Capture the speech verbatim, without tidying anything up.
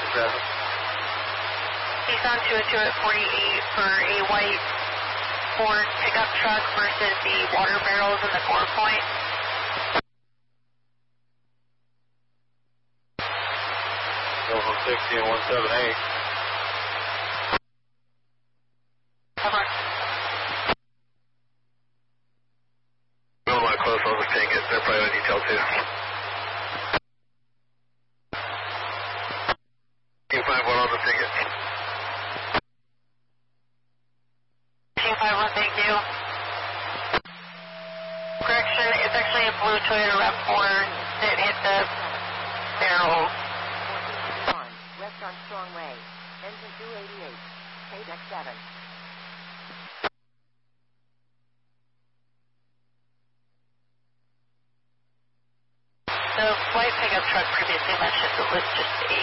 seven. He's on two oh two at forty-eight for a white Ford pickup truck versus the water barrels in the core point. one sixty and one seventy-eight. Over. A little more close, I'll just take it. They're probably on detail too. King five one on the ticket. King five one, thank you. Correction, it's actually a blue Toyota RAV four that hit the barrel. West Armstrong Way, engine two eighty-eight, Paydeck seven. The white pickup truck previously mentioned was just a